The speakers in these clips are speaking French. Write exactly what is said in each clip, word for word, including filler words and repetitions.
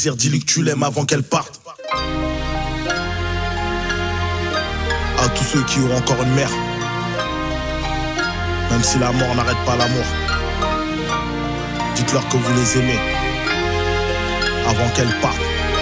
Dis-lui que tu l'aimes avant qu'elle parte. À tous ceux qui auront encore une mère, même si la mort n'arrête pas l'amour, dites-leur que vous les aimez avant qu'elle parte.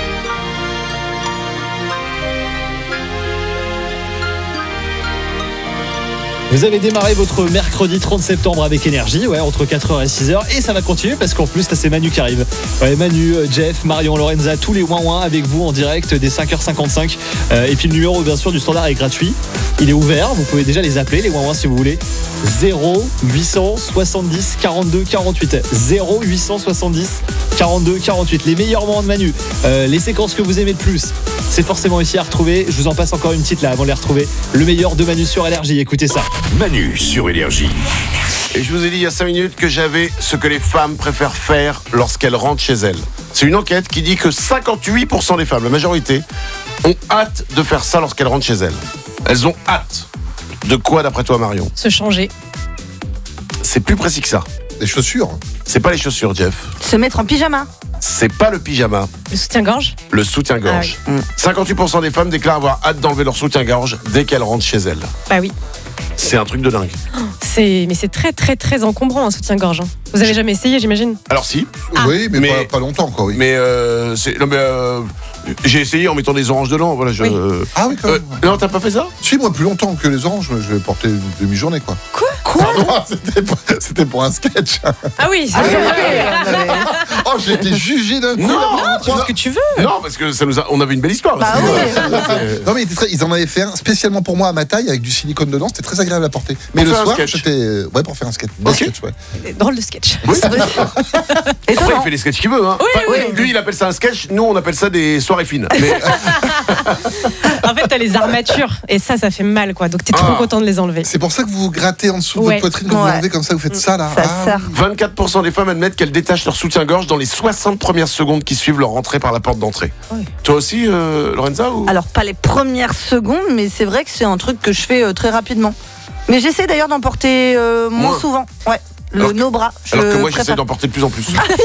Vous avez démarré votre mercredi trente septembre avec énergie, ouais, entre quatre heures et six heures, et ça va continuer parce qu'en plus, là, c'est Manu qui arrive. Ouais, Manu, Jeff, Marion, Lorenza, tous les ouin-ouin avec vous en direct dès cinq heures cinquante-cinq. Euh, et puis le numéro, bien sûr, du standard est gratuit. Il est ouvert, vous pouvez déjà les appeler, les ouin-ouin, si vous voulez. zéro huit cent soixante-dix quarante-deux quarante-huit. zéro huit cent soixante-dix quarante-deux quarante-huit. Les meilleurs moments de Manu, euh, les séquences que vous aimez le plus, c'est forcément ici à retrouver. Je vous en passe encore une petite là avant de les retrouver. Le meilleur de Manu sur Énergie, écoutez ça. Manu sur Énergie. Et je vous ai dit il y a cinq minutes que j'avais ce que les femmes préfèrent faire lorsqu'elles rentrent chez elles. C'est une enquête qui dit que cinquante-huit pour cent des femmes, la majorité, ont hâte de faire ça lorsqu'elles rentrent chez elles. Elles ont hâte. De quoi d'après toi, Marion ? Se changer. C'est plus précis que ça. Les chaussures. C'est pas les chaussures, Jeff. Se mettre en pyjama. C'est pas le pyjama. Le soutien-gorge. Le soutien-gorge. Ah oui. cinquante-huit pour cent des femmes déclarent avoir hâte d'enlever leur soutien-gorge dès qu'elles rentrent chez elles. Bah oui. C'est un truc de dingue. C'est... Mais c'est très très très encombrant un soutien-gorge. Vous avez jamais essayé, j'imagine ? Alors si. Ah. Oui, mais, Mais- Pas, pas longtemps, quoi. Oui. Mais, euh, c'est... Non, mais euh, j'ai essayé en mettant des oranges dedans. Voilà, je... Oui. Ah oui, quand Euh, même. non, t'as pas fait ça ? Si, moi, plus longtemps que les oranges, je vais porter une demi-journée, quoi. Quoi Pardon, c'était, pour, c'était pour un sketch. Ah oui, c'est Ah oui, vrai. oui, non, mais- Oh, j'ai été jugé d'un coup. Non, Tu fais ce que tu veux. Non, parce que ça nous a... on avait une belle histoire. Bah Parce que- oui. c'est- Non, mais il était très- ils en avaient fait un spécialement pour moi à ma taille avec du silicone dedans. C'était très agréable à porter. Mais Pour le faire un soir, sketch. j'étais. Ouais, pour faire un sketch. Bon Ok. sketch, ouais. Drôle de sketch. Oui. Après, Étonnant. il fait les sketchs qu'il veut. Hein. Oui, Enfin, oui. Lui, il appelle ça un sketch. Nous, on appelle ça des soirées fines. Mais En fait, t'as les armatures et ça, ça fait mal, quoi. Donc t'es trop Ah. content de les enlever. C'est pour ça que vous vous grattez en dessous de Ouais. votre poitrine, que vous Ouais. l'enlevez comme ça, vous faites ça là. Ça Ah, sert. oui. vingt-quatre pour cent des femmes admettent qu'elles détachent leur soutien-gorge dans les soixante premières secondes qui suivent leur rentrée par la porte d'entrée. Ouais. Toi aussi, euh, Lorenza ou... Alors, pas les premières secondes, mais c'est vrai que c'est un truc que je fais euh, très rapidement. Mais j'essaie d'ailleurs d'en porter euh, moins Moins. souvent. Ouais. Le Alors que- no bras. Je Alors que moi, préfère. j'essaie d'en porter de plus en plus.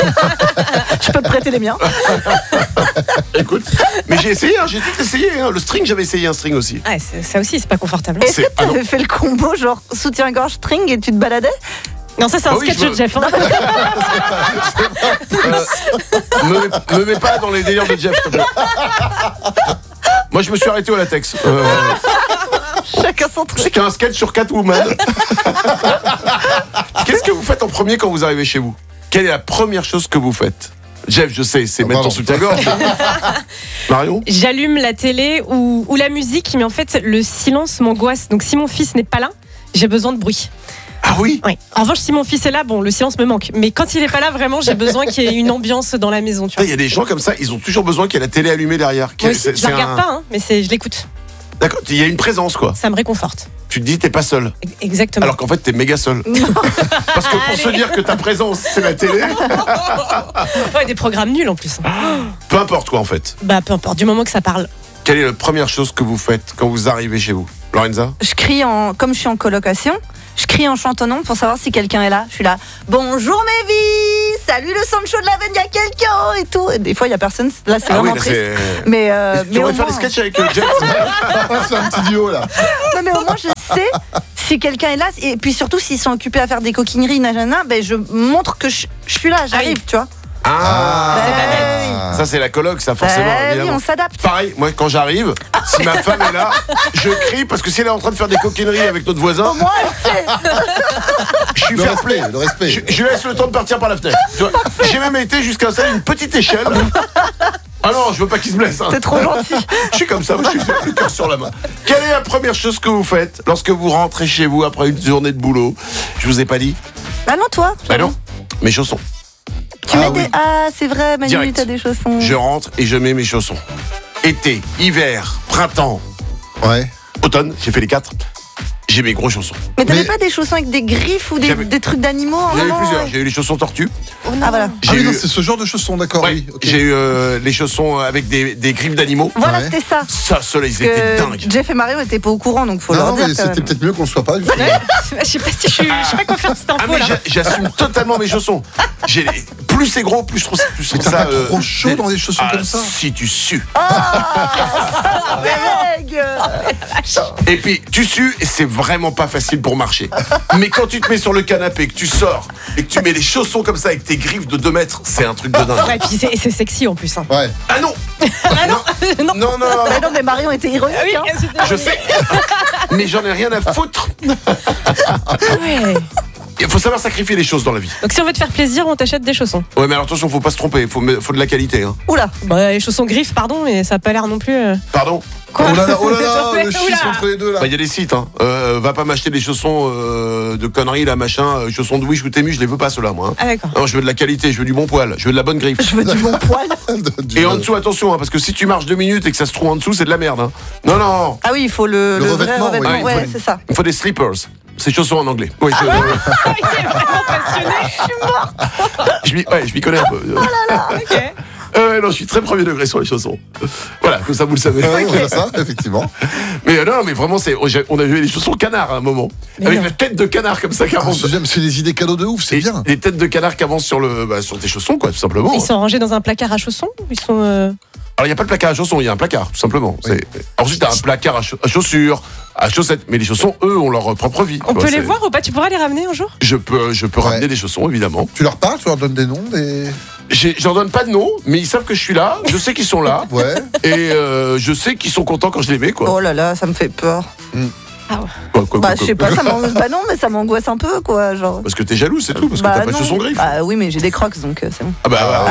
Je peux te prêter les miens. Écoute, mais j'ai essayé, hein, j'ai tout essayé. Hein. Le string, j'avais essayé un string aussi. Ouais, c'est- ça aussi, c'est pas confortable. Est-ce C'est- que ah non. t'avais fait le combo genre soutien-gorge string et tu te baladais? Non, ça, c'est un Ah oui, sketch je de veux- Jeff. Hein. Euh, me, me mets pas dans les délires de Jeff, s'il te plaît. Moi, je me suis arrêté au latex. Euh, Chacun son truc. c'est qu'un sketch sur Catwoman. Qu'est-ce que vous faites en premier quand vous arrivez chez vous ? Quelle est la première chose que vous faites ? Jeff, je sais, c'est Ah, mettre ton pardon. soutien-gorge. Marion ? J'allume la télé ou, ou la musique, mais en fait, le silence m'angoisse. Donc, si mon fils n'est pas là, j'ai besoin de bruit. Ah oui ? Oui. En revanche, si mon fils est là, bon, le silence me manque. Mais quand il est pas là, vraiment, j'ai besoin qu'il y ait une ambiance dans la maison. Tu vois. Il y a des gens comme ça, ils ont toujours besoin qu'il y ait la télé allumée derrière. Moi aussi, C'est- je la c'est regarde un- pas, hein, mais c'est, je l'écoute. D'accord, il y a une présence, quoi. Ça me réconforte. Tu te dis, t'es pas seul. E- Exactement. Alors qu'en fait, t'es méga seul. Parce que pour se dire que ta présence, c'est la télé, Ouais, des programmes nuls en plus. peu importe quoi, en fait. Bah, peu importe, du moment que ça parle. Quelle est la première chose que vous faites quand vous arrivez chez vous ? Lorenza ? Je crie en, comme je suis en colocation, je crie en chantonnant pour savoir si quelqu'un est là. Je suis là. Bonjour mes vies, salut le Sancho de la veine, il y a quelqu'un et tout. Et des fois il y a personne. Là c'est Ah oui, vraiment là, triste. c'est... Mais, euh, Tu mais au pourrais faire moins, des sketchs avec euh, Jeff. C'est un petit duo là. non, mais au moins je sais si quelqu'un est là. Et puis surtout s'ils sont occupés à faire des coquineries, nanana, ben je montre que je, je suis là, j'arrive, tu vois. Ah, C'est pas bête. ça c'est la coloc, ça forcément. Ben oui, évidemment. on s'adapte. Pareil, moi quand j'arrive, si ma femme est là, je crie parce que si elle est en train de faire des coquineries avec notre voisin, Moi, elle sait. je suis Le fair play. respect, le respect. Je, je laisse le temps de partir par la fenêtre. Tu vois, j'ai même été jusqu'à installer une petite échelle. Ah non, je veux pas qu'il se blesse. Hein. T'es trop gentil. Je suis comme ça, moi, je suis le cœur sur la main. Quelle est la première chose que vous faites lorsque vous rentrez chez vous après une journée de boulot ? Je vous ai pas dit ? Ah non, toi. Bah non, mes chaussons. Tu Ah mets oui. des. Ah, c'est vrai, Manu, Direct. t'as des chaussons. Je rentre et je mets mes chaussons. Été, hiver, printemps, Ouais. automne, j'ai fait les quatre. J'ai mes gros chaussons. Mais t'avais Mais- pas des chaussons avec des griffes ou des, J'avais- des trucs d'animaux à un J'en ai eu moment, plusieurs. ouais. J'ai eu les chaussons tortues. Ah voilà. Ah J'ai oui, non, eu, c'est ce genre de chaussons, d'accord, ouais, oui. ok. j'ai eu euh, les chaussons avec des, des griffes d'animaux. Voilà, Ouais. c'était ça. Ça, ceux-là, ils Parce étaient que dingues. Jeff et Mario étaient pas au courant, donc faut Non, leur non, dire. mais quand c'était même. peut-être mieux qu'on le soit pas. justement. Je sais pas si je suis. Je sais pas quoi faire de cette Ah info mais là. j'a- j'assume totalement mes chaussons. J'ai les- plus c'est gros, plus je trouve, plus je Mais trouve t'as ça. pas euh, trop chaud dans des chaussons ah, comme ça. si tu sues. Meg Et puis tu sues et c'est vraiment pas facile pour marcher. Mais quand tu te mets sur le canapé, que tu sors et que tu mets les chaussons comme ça avec tes griffes de deux mètres, c'est un truc de dingue. Ouais, puis c'est c'est sexy en plus. Hein. Ouais. Ah non. Ah non, non. Non, non, non. Mais non, mais Marion était ironique. Ah oui, hein. c'était- Je sais. Mais j'en ai rien à foutre. Ouais. Il faut savoir sacrifier les choses dans la vie. Donc si on veut te faire plaisir, on t'achète des chaussons. Ouais, mais alors attention, faut pas se tromper. Faut, faut de la qualité. Hein. Oula. Bah, les chaussons griffes, pardon, mais ça a pas l'air non plus. euh, Pardon. Quoi Oh là là, oh là S'il te là, plaît, le oula. schisme entre les deux là. Bah, il y a des sites, hein. Euh, va pas m'acheter des chaussons euh, de conneries, là, machin, euh, chaussons de Wish ou Temu, je les veux pas, ceux-là, moi. Hein. Ah d'accord. Non, je veux de la qualité, je veux du bon poil, je veux de la bonne griffe. Je veux du bon poil. Du- Et en dessous, attention, hein, parce que si tu marches deux minutes et que ça se trouve en dessous, c'est de la merde. Hein. Non, non, Ah oui, il faut le, Le le revêtement, vrai ouais. revêtement. Ah, il Ouais, faut- c'est ça. il faut des slippers. C'est chaussons en anglais. Oui, je, Il est vraiment passionné. je m'y ouais, je m'y connais un peu. Ok. Euh, ouais, non, je suis très premier degré sur les chaussons. Voilà, comme ça vous le savez. Ah oui, on voit ça, effectivement. Mais euh, non, mais vraiment, c'est, on a vu les chaussons canard à un moment. Mais avec non. la tête de canard comme ça qui Ah, avance. J'aime, c'est des idées cadeaux de ouf, c'est Et bien. Les têtes de canard qui avancent sur, le, bah, sur tes chaussons, quoi, tout simplement. Ils sont rangés dans un placard à chaussons ou ils sont. euh, Alors, il n'y a pas de placard à chaussons, il y a un placard, tout simplement. Oui. C'est- Ensuite, tu as un placard à, cha- à chaussures, à chaussettes. Mais les chaussons, eux, ont leur propre vie. On tu vois, peut les c'est- voir ou pas? Tu pourras les ramener un jour? Je peux, je peux Ouais. ramener des chaussons, évidemment. Tu leur parles, tu leur donnes des noms, des. J'ai- Je leur donne pas de nom, mais ils savent que je suis là. Je sais qu'ils sont là. Ouais. Et euh, je sais qu'ils sont contents quand je les mets, quoi. Oh là là, ça me fait peur. Ah ouais. Quoi, quoi, Bah, quoi, je sais quoi. pas, ça m'angoisse. Bah non, mais ça m'angoisse un peu, quoi. Genre. Parce que t'es jaloux, c'est tout. Parce que Bah t'as pas de non. chaussons griffes. Bah oui, mais j'ai des crocs, donc euh, c'est bon. Ah bah, bah,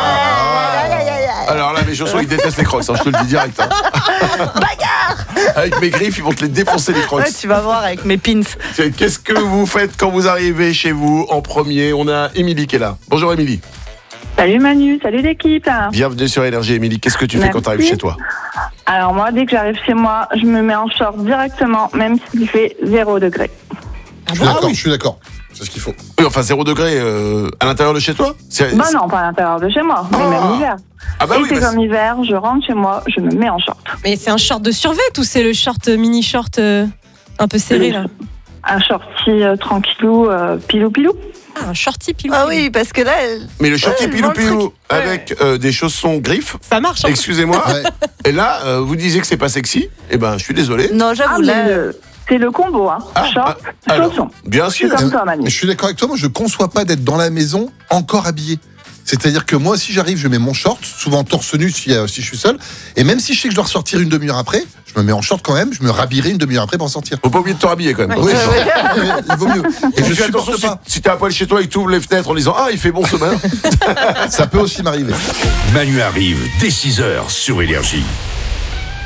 Ah, aïe, aïe, aïe, aïe. alors là, mes chaussons, ils détestent les crocs, hein, je te le dis direct. Hein. Bagarre. Avec mes griffes, ils vont te les défoncer, les crocs. Ouais, tu vas voir avec mes pins. C'est- Qu'est-ce que vous faites quand vous arrivez chez vous en premier? On a Émilie qui est là. Bonjour Émilie. Salut Manu, salut l'équipe. Bienvenue sur Énergie. Émilie, qu'est-ce que tu fais Merci. quand tu arrives chez toi? Alors moi, dès que j'arrive chez moi, je me mets en short directement, même s'il fait zéro degré. Je suis d'accord, je suis d'accord. C'est ce qu'il faut. Oui, enfin zéro degré euh, à l'intérieur de chez toi? C'est- Bah non, pas à l'intérieur de chez moi, mais Ah. même l'hiver. Ah bah Et oui, c'est bah, comme hiver, je rentre chez moi, je me mets en short. Mais c'est un short de survêt ou c'est le short euh, mini short euh, un peu serré là? Un shorty euh, tranquillou, euh, pilou pilou. Ah, un shorty pilou. Ah oui, parce que là, elle- mais le shorty Ouais, pilou le pilou truc. avec euh, des chaussons griffes, Ça marche. Hein. excusez-moi. Ouais. Et là, euh, vous disiez que c'est pas sexy. Eh ben, je suis désolé. non, Ah, j'avoue, mais là. le- c'est le combo, hein. Ah, Short, ah, alors, chaussons. bien C'est sûr. comme ça, Mais Manu. je suis d'accord avec toi, moi je conçois pas d'être dans la maison encore habillé. C'est-à-dire que moi, si j'arrive, je mets mon short, souvent torse nu si, euh, si je suis seul. Et même si je sais que je dois ressortir une demi-heure après, je me mets en short quand même, je me rhabillerai une demi-heure après pour sortir. Faut pas oublier de te rhabiller quand même. Oui, il vaut mieux. Et je Fais attention, supporte si, pas. si t'es à poil chez toi et que tu ouvres les fenêtres en disant ah il fait bon ce matin. Ça peut aussi m'arriver. Manu arrive dès six heures sur Énergie.